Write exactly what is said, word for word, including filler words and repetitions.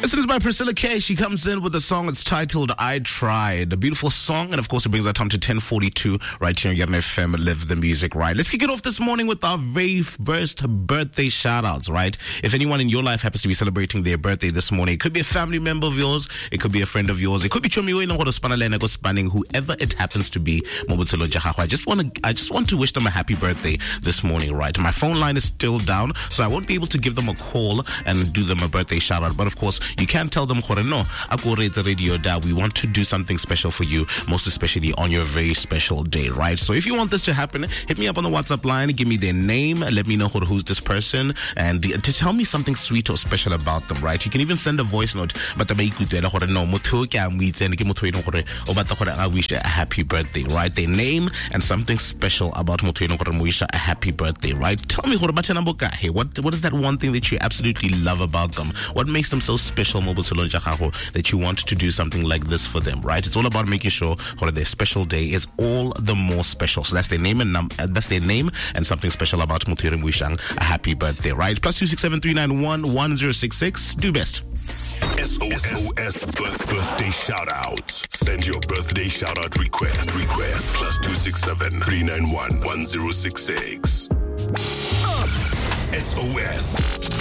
This is by Priscilla K. She comes in with a song. It's titled I Tried. A beautiful song. And of course, it brings our time to ten forty-two right here on Yarn F M. Live the music right. Let's kick it off this morning with our very first birthday shout outs, right? If anyone in your life happens to be celebrating their birthday this morning, it could be a family member of yours. It could be a friend of yours. It could be Chomiwe Nongoro Spanalena Go Spanning, whoever it happens to be. Mobutselo Jahaho. I just want to, I just want to wish them a happy birthday this morning, right? My phone line is still down, so I won't be able to give them a call and do them a birthday shout out. But of course, you can tell them, no, the radio da. We want to do something special for you, most especially on your very special day, right? So if you want this to happen, hit me up on the WhatsApp line, give me their name, let me know who's this person, and to tell me something sweet or special about them, right? You can even send a voice note, but I wish a happy birthday, right? Their name and something special about Motueno a happy birthday, right? Tell me what what is that one thing that you absolutely love about them? What makes them so special, that you want to do something like this for them, right? It's all about making sure that their special day is all the more special. So that's their name and num- uh, that's their name and something special about Motueno Muishang. A happy birthday, right? Plus two six seven three nine one one zero six six. Do best. S O S birth, birthday shout out. Send your birthday shout out request. Request plus two six seven three nine one one zero six six. S O S